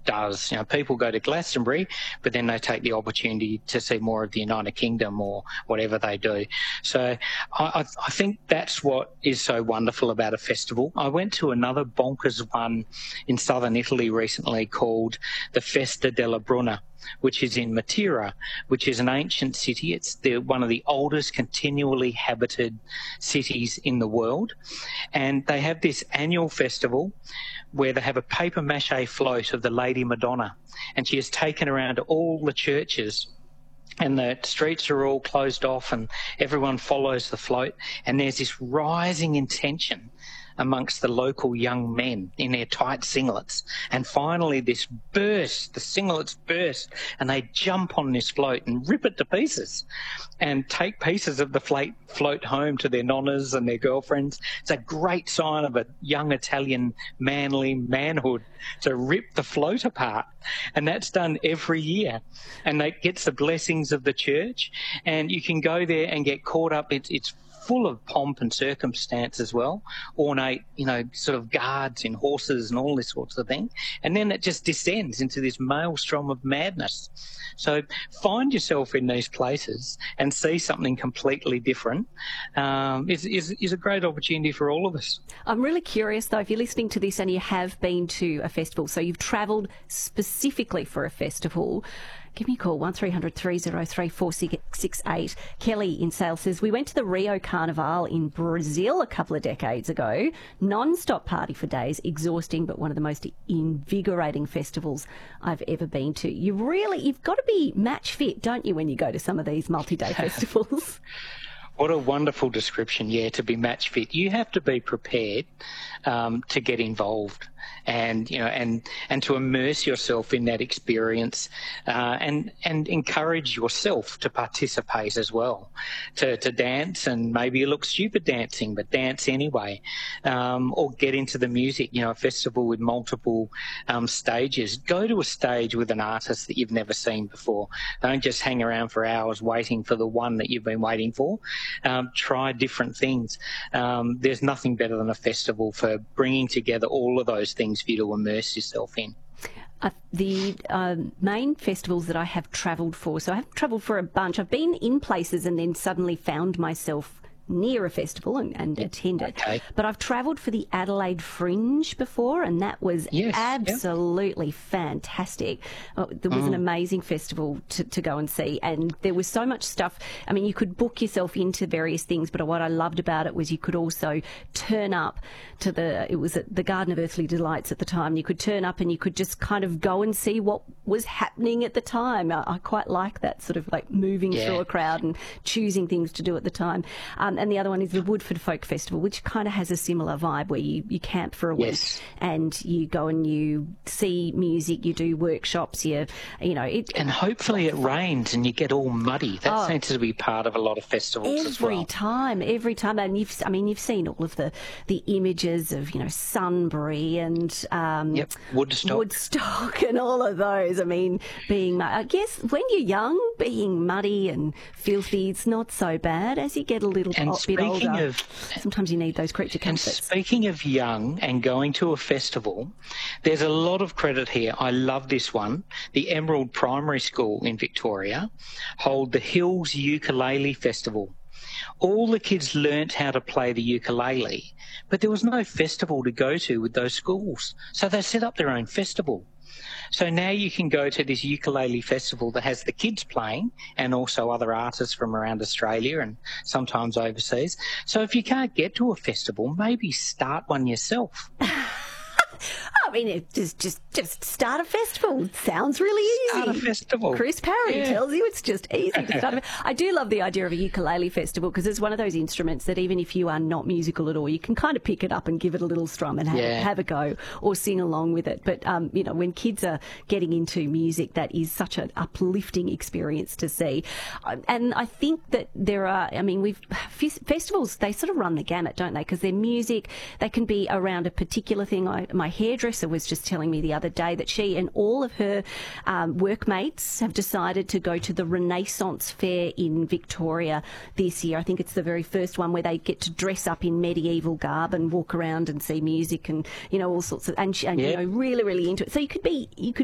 does. You know, people go to Glastonbury, but then they take the opportunity to see more of the United Kingdom or whatever they do. So I think that's what is so wonderful about a festival. I went to another bonkers one in southern Italy recently called the Festa della Bruna, which is in Matera, which is an ancient city. It's one of the oldest continually habited cities in the world. And they have this annual festival where they have a paper mache float of the Lady Madonna, and she is taken around to all the churches, and the streets are all closed off and everyone follows the float, and there's this rising intention amongst the local young men in their tight singlets. And finally this burst, the singlets burst, and they jump on this float and rip it to pieces and take pieces of the float home to their nonnas and their girlfriends. It's a great sign of a young Italian manly manhood to rip the float apart. And that's done every year. And that gets the blessings of the church. And you can go there and get caught up. It's full of pomp and circumstance as well, ornate, you know, sort of guards and horses and all this sorts of thing. And then it just descends into this maelstrom of madness. So find yourself in these places and see something completely different is a great opportunity for all of us. I'm really curious, though, if you're listening to this and you have been to a festival, so you've travelled specifically for a festival, give me a call, 1300 303 4668. Kelly in Sale says, we went to the Rio Carnival in Brazil a couple of decades ago. Non-stop party for days, exhausting, but one of the most invigorating festivals I've ever been to. You've got to be match fit, don't you, when you go to some of these multi-day festivals? What a wonderful description, yeah, to be match fit. You have to be prepared to get involved and, you know, and to immerse yourself in that experience and encourage yourself to participate as well, to dance, and maybe you look stupid dancing, but dance anyway, or get into the music, you know, a festival with multiple stages. Go to a stage with an artist that you've never seen before. Don't just hang around for hours waiting for the one that you've been waiting for. Try different things. There's nothing better than a festival for bringing together all of those things for you to immerse yourself in. The main festivals that I have travelled for, so I have travelled for a bunch. I've been in places and then suddenly found myself near a festival and attended. Okay. But I've travelled for the Adelaide Fringe before, and that was absolutely fantastic. There was an amazing festival to go and see, and there was so much stuff. I mean, you could book yourself into various things, but what I loved about it was you could also turn up to it was at the Garden of Earthly Delights at the time. You could turn up and you could just kind of go and see what was happening at the time. I quite like that sort of like moving through a crowd and choosing things to do at the time. And the other one is the Woodford Folk Festival, which kind of has a similar vibe where you camp for a week and you go and you see music, you do workshops, and hopefully it rains and you get all muddy. That seems to be part of a lot of festivals as well. Every time. And you've seen all of the images of, Sunbury and Woodstock and all of those. I mean, I guess when you're young, being muddy and filthy, it's not so bad. As you get a little bit older, sometimes you need those creature comforts. And speaking of young and going to a festival, there's a lot of credit here. I love this one. The Emerald Primary School in Victoria hold the Hills Ukulele Festival. All the kids learnt how to play the ukulele, but there was no festival to go to with those schools. So they set up their own festival. So now you can go to this ukulele festival that has the kids playing and also other artists from around Australia and sometimes overseas. So if you can't get to a festival, maybe start one yourself. I mean, just start a festival. Sounds really easy. Start a festival. Chris Parry tells you it's just easy to start a I do love the idea of a ukulele festival because it's one of those instruments that even if you are not musical at all, you can kind of pick it up and give it a little strum and have a go or sing along with it. But, when kids are getting into music, that is such an uplifting experience to see. And I think that there are, festivals, they sort of run the gamut, don't they? Because their music, they can be around a particular thing. My hairdresser was just telling me the other day that she and all of her workmates have decided to go to the Renaissance Fair in Victoria this year. I think it's the very first one where they get to dress up in medieval garb and walk around and see music and all sorts of really, really into it. So you could